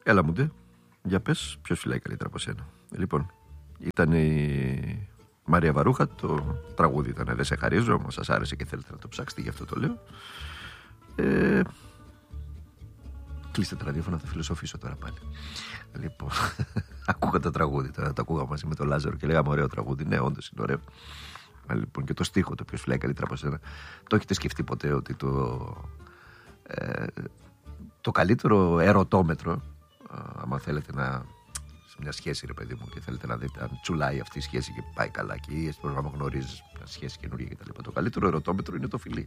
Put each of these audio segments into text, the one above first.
Έλα μου ντε, για πες, ποιος φυλάει καλύτερα από σένα? Λοιπόν, ήταν η Μαρία Βαρούχα, το τραγούδι ήταν «Δεν σε χαρίζω», όμως σας άρεσε και θέλετε να το ψάξετε, γι' αυτό το λέω. Κλείστε τα ραδιόφωνα, θα φιλοσοφήσω τώρα πάλι. Λοιπόν, ακούγα το τραγούδι, τώρα το ακούγα μαζί με τον Λάζαρο και λέγαμε ωραίο τραγούδι. Ναι, όντως είναι ωραίο. Λοιπόν, και το στίχο, το ποιος φυλάει καλύτερα από σένα. Το έχετε σκεφτεί ποτέ ότι το καλύτερο ερωτόμετρο, άμα θέλετε σε μια σχέση, ρε παιδί μου, και θέλετε να δείτε αν τσουλάει αυτή η σχέση και πάει καλά και ή άμα γνωρίζεις μια σχέση καινούργια κτλ. Το καλύτερο ερωτόμετρο είναι το φιλί.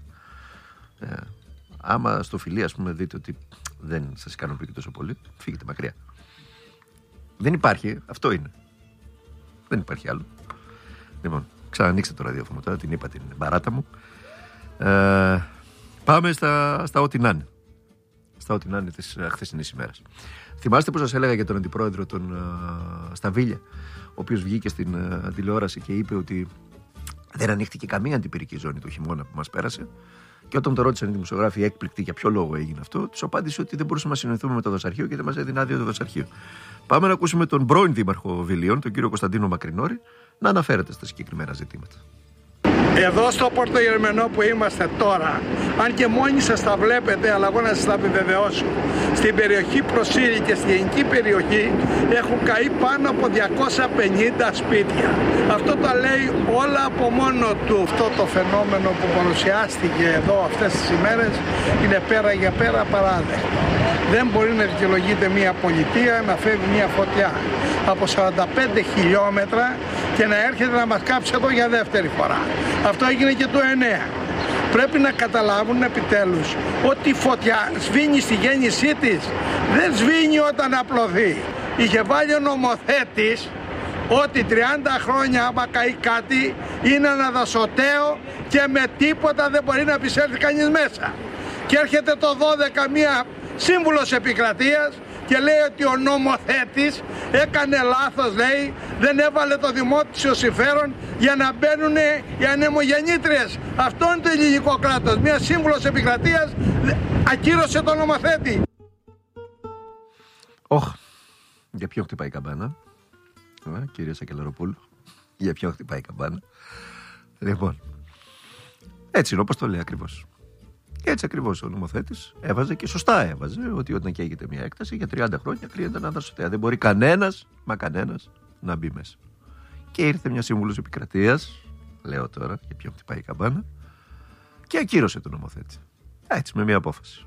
Άμα στο φιλί, ας πούμε, δείτε ότι δεν σας ικανοποιεί τόσο πολύ, φύγετε μακριά. Δεν υπάρχει, αυτό είναι. Δεν υπάρχει άλλο. Λοιπόν, ξανανοίξτε το ραδιόφωνο τώρα, την είπα την μπαράτα μου. Πάμε στα ό,τι να είναι. Στα ό,τι να είναι της χθεσινής ημέρας. Θυμάστε που σας έλεγα για τον αντιπρόεδρο των Σταβίλια, ο οποίος βγήκε στην τηλεόραση και είπε ότι δεν ανοίχτηκε καμία αντιπυρική ζώνη το χειμώνα που μας πέρασε. Και όταν το ρώτησαν οι δημοσιογράφοι έκπληκτοι για ποιο λόγο έγινε αυτό, τους απάντησε ότι δεν μπορούσαμε να συνοηθούμε με το δοσαρχείο και δεν μας έδινε άδεια το δοσαρχείο. Πάμε να ακούσουμε τον πρώην δήμαρχο Βιλίων, τον κύριο Κωνσταντίνο Μακρινόρη, να αναφέρεται στα συγκεκριμένα ζητήματα. Εδώ στο Πόρτο Γερμενό που είμαστε τώρα, αν και μόνοι σας τα βλέπετε, αλλά εγώ να σας τα επιβεβαιώσω, στην περιοχή Προσήλη και στη γενική περιοχή έχουν καεί πάνω από 250 σπίτια. Αυτό το λέει όλα από μόνο του. Αυτό το φαινόμενο που παρουσιάστηκε εδώ αυτές τις ημέρες είναι πέρα για πέρα παράδεκτο. Δεν μπορεί να δικαιολογείται μια πολιτεία να φεύγει μια φωτιά από 45 χιλιόμετρα και να έρχεται να μας κάψει εδώ για δεύτερη φορά. Αυτό έγινε και το 9. Πρέπει να καταλάβουν επιτέλους ότι η φωτιά σβήνει στη γέννησή της, δεν σβήνει όταν απλωθεί. Είχε βάλει ο νομοθέτης ότι 30 χρόνια άμα καεί κάτι είναι αναδασωτέο και με τίποτα δεν μπορεί να επισέλθει κανείς μέσα. Και έρχεται το 12 μία σύμβουλος επικρατείας και λέει ότι ο νομοθέτης έκανε λάθος, λέει, δεν έβαλε το δημόσιο συμφέρον για να μπαίνουν οι ανεμογεννήτριες. Αυτό είναι το ελληνικό κράτος. Μια σύμβουλος επικρατείας ακύρωσε τον νομοθέτη. Για ποιον χτυπάει η καμπάνα? Κύριε Σακελαροπούλου, για ποιον χτυπάει η καμπάνα? Λοιπόν, έτσι είναι όπως το λέει ακριβώς. Και έτσι ακριβώς ο νομοθέτης έβαζε και σωστά έβαζε ότι όταν καίγεται μια έκταση για 30 χρόνια κρίνεται αναδασωτέα. Δεν μπορεί κανένας να μπει μέσα. Και ήρθε μια σύμβουλος επικρατείας, λέω τώρα για ποιον χτυπάει η καμπάνα, και ακύρωσε τον νομοθέτη. Έτσι, με μια απόφαση.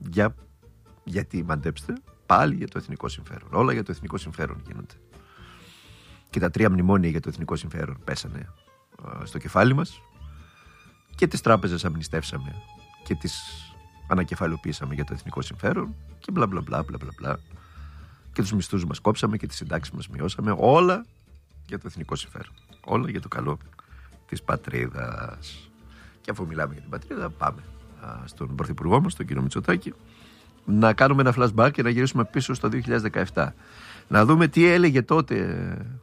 Γιατί μαντέψτε, πάλι για το εθνικό συμφέρον. Όλα για το εθνικό συμφέρον γίνονται. Και τα 3 μνημόνια για το εθνικό συμφέρον πέσανε στο κεφάλι μας και τις τράπεζες αμνηστεύσαμε και τις ανακεφαλαιοποίησαμε για το εθνικό συμφέρον και μπλα μπλα μπλα μπλα μπλα. Και τους μισθούς μας κόψαμε και τις συντάξεις μας μειώσαμε. Όλα για το εθνικό συμφέρον. Όλα για το καλό της πατρίδας. Και αφού μιλάμε για την πατρίδα, πάμε στον πρωθυπουργό μας, τον κύριο Μητσοτάκη, να κάνουμε ένα flashback και να γυρίσουμε πίσω στο 2017. Να δούμε τι έλεγε τότε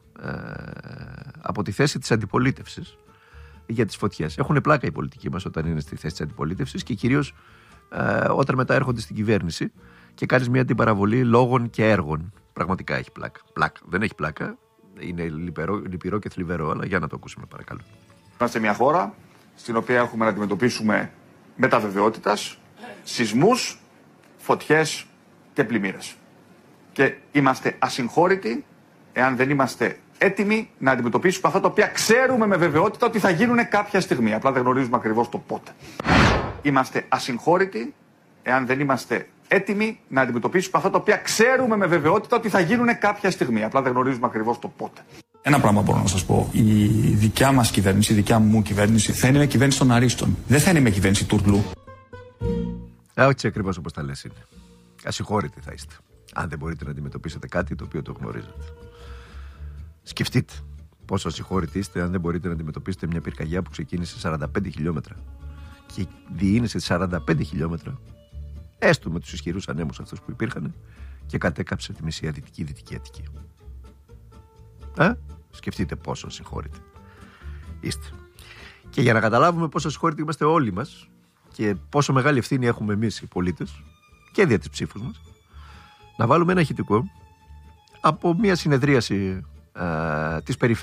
από τη θέση της αντιπολίτευσης για τις φωτιές. Έχουν πλάκα οι πολιτικοί μας όταν είναι στη θέση της αντιπολίτευσης και κυρίως όταν μετά έρχονται στην κυβέρνηση και κάνεις μια αντιπαραβολή λόγων και έργων. Πραγματικά έχει πλάκα. Δεν έχει πλάκα. Είναι λυπηρό και θλιβερό, αλλά για να το ακούσουμε παρακαλώ. Είμαστε μια χώρα στην οποία έχουμε να αντιμετωπίσουμε μεταβεβαιότητας, σεισμούς, φωτιές και πλημμύρες. Και είμαστε ασυγχώρητοι εάν δεν είμαστε έτοιμοι να αντιμετωπίσουμε αυτά τα οποία ξέρουμε με βεβαιότητα ότι θα γίνουν κάποια στιγμή. Απλά δεν γνωρίζουμε ακριβώς το πότε. Είμαστε ασυγχώρητοι εάν δεν είμαστε έτοιμοι να αντιμετωπίσουμε αυτά τα οποία ξέρουμε με βεβαιότητα ότι θα γίνουν κάποια στιγμή. Απλά δεν γνωρίζουμε ακριβώς το πότε. Ένα πράγμα μπορώ να σας πω. Η δικιά μας κυβέρνηση, η δικιά μου κυβέρνηση, θα είναι μια κυβέρνηση των αρίστων. Δεν θα είναι μια κυβέρνηση τουρλού. Όχι ακριβώς όπως τα λες είναι. Ασυγχώρητοι θα είστε. Αν δεν μπορείτε να αντιμετωπίσετε κάτι το οποίο το γνωρίζετε. Σκεφτείτε πόσο ασυγχώρητοι είστε αν δεν μπορείτε να αντιμετωπίσετε μια πυρκαγιά που ξεκίνησε 45 χιλιόμετρα και διήνυσε 45 χιλιόμετρα, έστω με τους ισχυρούς ανέμους αυτούς που υπήρχαν, και κατέκαψε τη μισή Δυτική Αττική. Σκεφτείτε πόσο ασυγχώρητοι είστε. Και για να καταλάβουμε πόσο ασυγχώρητοι είμαστε όλοι μας και πόσο μεγάλη ευθύνη έχουμε εμείς οι πολίτες και δια της ψήφους μας, να βάλουμε ένα ηχητικό από μια συνεδρίαση της περιφέρειας